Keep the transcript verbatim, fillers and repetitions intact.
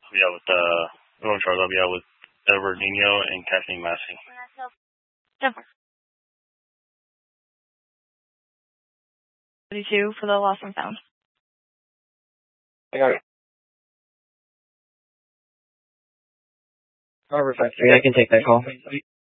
Yeah, with uh, Northern Charles, I'll be out with Edward Nino and Kathleen Massey. thirty-two for the lost and found. I got it. Harbor Factory, I can take that call.